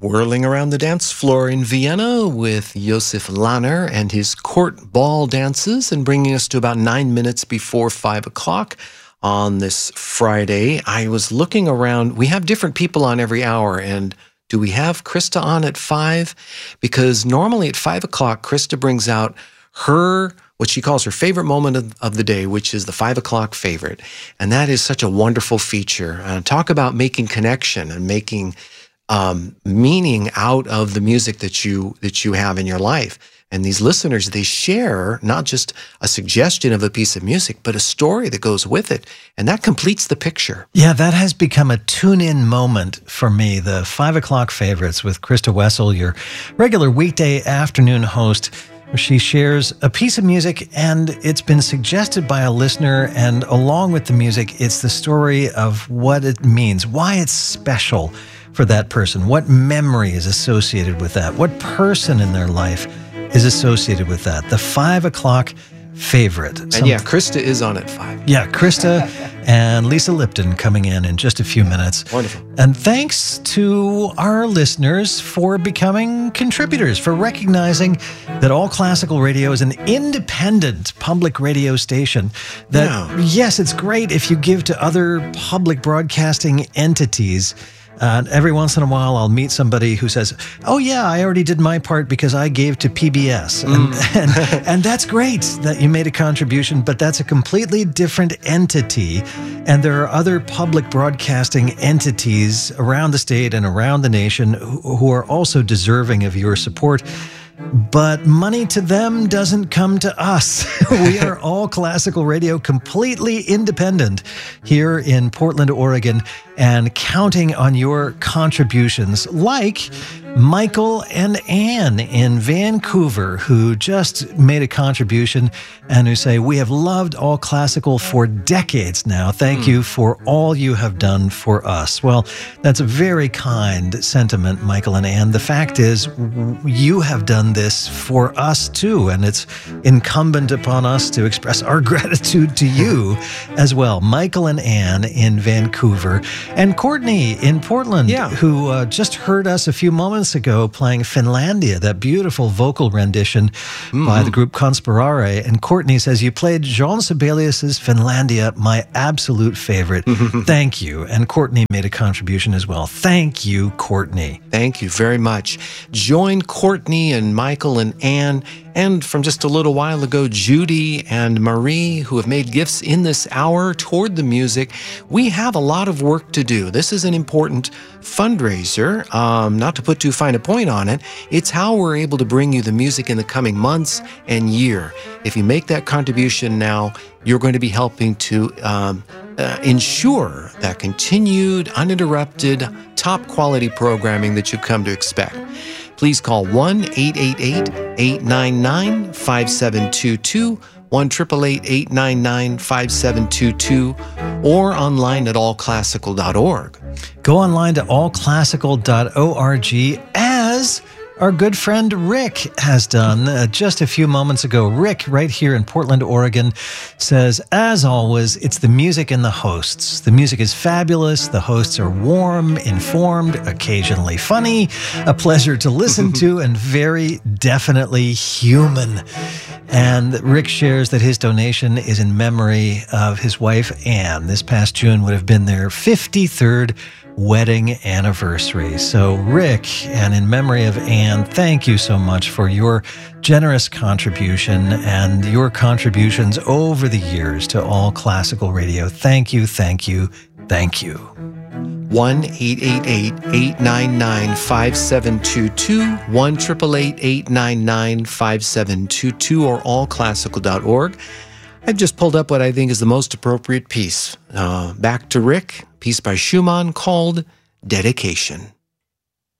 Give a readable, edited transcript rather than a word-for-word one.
Whirling around the dance floor in Vienna with Josef Lanner and his court ball dances, and bringing us to about 9 minutes before 5 o'clock on this Friday. I was looking around. We have different people on every hour, and do we have Krista on at 5? Because normally at 5 o'clock, Krista brings out her, what she calls her favorite moment of the day, which is the 5 o'clock favorite. And that is such a wonderful feature. Talk about making connection and making meaning out of the music that you have in your life. And these listeners, they share not just a suggestion of a piece of music, but a story that goes with it. And that completes the picture. Yeah, that has become a tune-in moment for me. The 5 o'clock favorites with Krista Wessel, your regular weekday afternoon host. She shares a piece of music, and it's been suggested by a listener, and along with the music, it's the story of what it means, why it's special for that person, what memory is associated with that, what person in their life is associated with that. The 5 o'clock favorite. And yeah, Krista is on at 5. Yeah, Krista and Lisa Lipton coming in just a few minutes. Wonderful. And thanks to our listeners for becoming contributors, for recognizing that All Classical Radio is an independent public radio station. That, yes, it's great if you give to other public broadcasting entities. Every once in a while, I'll meet somebody who says, oh, yeah, I already did my part because I gave to PBS. And that's great that you made a contribution, but that's a completely different entity. And there are other public broadcasting entities around the state and around the nation who are also deserving of your support. But money to them doesn't come to us. We are All Classical Radio, completely independent here in Portland, Oregon, and counting on your contributions, like Michael and Anne in Vancouver, who just made a contribution and who say, we have loved All Classical for decades now. Thank you for all you have done for us. Well, that's a very kind sentiment, Michael and Anne. The fact is, you have done this for us too, and it's incumbent upon us to express our gratitude to you as well. Michael and Anne in Vancouver, and Courtney in Portland, who just heard us a few moments ago playing Finlandia, that beautiful vocal rendition by the group Conspirare. And Courtney says, you played Jean Sibelius's Finlandia, my absolute favorite. Thank you. And Courtney made a contribution as well. Thank you, Courtney. Thank you very much. Join Courtney and Michael and Anne, and from just a little while ago, Judy and Marie, who have made gifts in this hour toward the music. We have a lot of work to do. This is an important fundraiser, not to put too fine a point on it. It's how we're able to bring you the music in the coming months and year. If you make that contribution now, you're going to be helping to ensure that continued, uninterrupted, top-quality programming that you've come to expect. Please call 1-888-899-5722, 1-888-899-5722, or online at allclassical.org. Go online to allclassical.org, as our good friend Rick has done just a few moments ago. Rick, right here in Portland, Oregon, says, as always, it's the music and the hosts. The music is fabulous. The hosts are warm, informed, occasionally funny, a pleasure to listen to, and very definitely human. And Rick shares that his donation is in memory of his wife, Anne. This past June would have been their 53rd wedding anniversary. So Rick, and in memory of Anne, thank you so much for your generous contribution and your contributions over the years to All Classical Radio. Thank you, thank you, thank you. 1-888-899-5722, 1-888-899-5722, or allclassical.org. I've just pulled up what I think is the most appropriate piece. Back to Rick, piece by Schumann called Dedication.